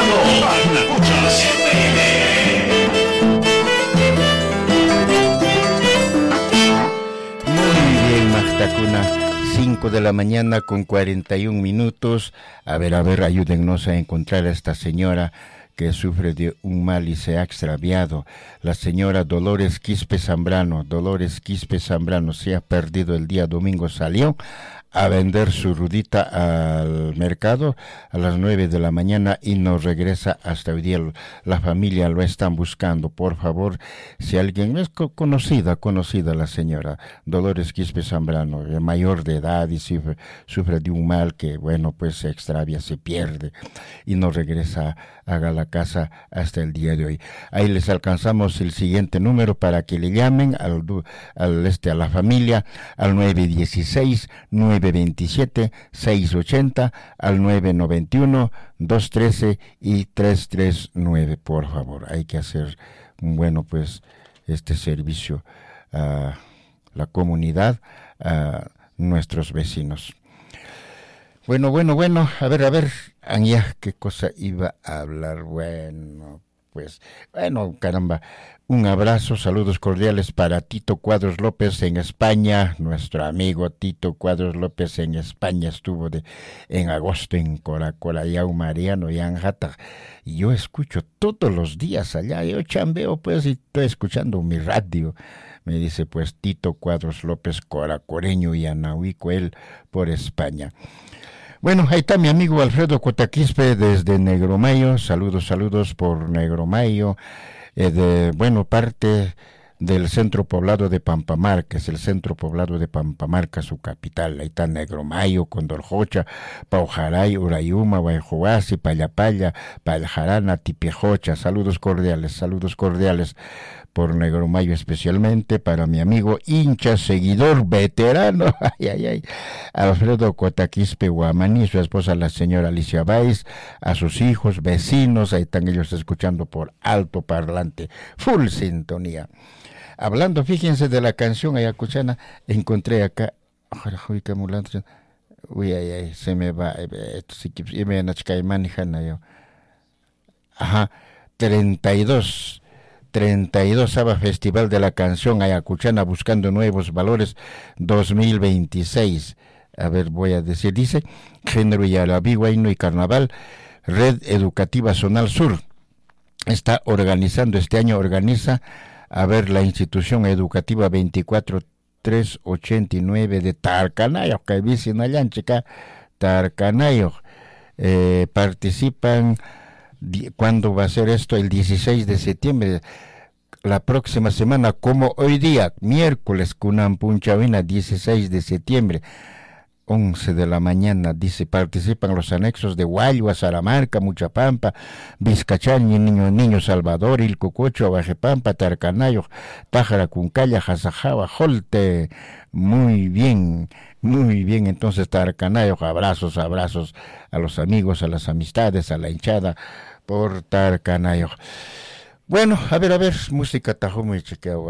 escuchando Parnacuchas FM. Muy bien, Magtacuna. 5 de la mañana con 41 minutos. A ver, ayúdennos a encontrar a esta señora que sufre de un mal y se ha extraviado. La señora Dolores Quispe Zambrano. Dolores Quispe Zambrano se ha perdido el día domingo, salió a vender su rudita al mercado a las 9 de la mañana y no regresa hasta hoy día. La familia lo están buscando. Por favor, si alguien es conocida la señora Dolores Quispe Zambrano, mayor de edad y sufre de un mal que, bueno, pues se extravia, se pierde y no regresa a la casa hasta el día de hoy. Ahí les alcanzamos el siguiente número para que le llamen a la familia al 916-927-680, al 991-213 y 339, por favor. Hay que hacer, bueno, pues, este servicio a la comunidad, a nuestros vecinos. Bueno, a ver, Anya, ¿qué cosa iba a hablar? Bueno, caramba, un abrazo, saludos cordiales para Tito Cuadros López en España. Nuestro amigo Tito Cuadros López en España estuvo en agosto en Coracolayao, Mariano y Anjata. Y yo escucho todos los días allá, yo chambeo pues y estoy escuchando mi radio. Me dice pues Tito Cuadros López, coracoreño y anahuico, él por España. Bueno, ahí está mi amigo Alfredo Cotaquispe desde Negromayo. Saludos por Negromayo, parte del centro poblado de Pampamarca, es el centro poblado de Pampamarca, su capital. Ahí está Negromayo, Condorjocha, Paujaray, Urayuma, Guayjoasi, Payapaya, Paljarana, Tipiejocha. Saludos cordiales por Negromayo, especialmente para mi amigo hincha, seguidor, veterano, Alfredo Cotaquispe Guamaní, su esposa la señora Alicia Báez, a sus hijos, vecinos, ahí están ellos escuchando por alto parlante, full sintonía. Hablando, fíjense de la canción ayacuchana, encontré acá, se me va, 32 Saba Festival de la Canción Ayacuchana Buscando Nuevos Valores 2026. A ver, voy a decir, dice, Género y Alabiguayno y Carnaval, Red Educativa Zonal Sur. Está organizando, este año organiza, la institución educativa 24389 de Tarcanayo, que dice Nayanchica, Tarcanayo. Participan. ¿Cuándo va a ser esto? El 16 de septiembre, la próxima semana, como hoy día, miércoles, Cunampunchavina, 16 de septiembre, 11 de la mañana, dice, participan los anexos de Guayua, Salamarca, Muchapampa, Vizcachán, Niño Salvador, Ilcucocho, Bajepampa, Tarcanayo, Tájara, Cuncaya, Jazajaba, Jolte. Muy bien, entonces Tarcanayo, abrazos a los amigos, a las amistades, a la hinchada por Tarcanayo. Bueno, a ver, música tajo muy chequeado.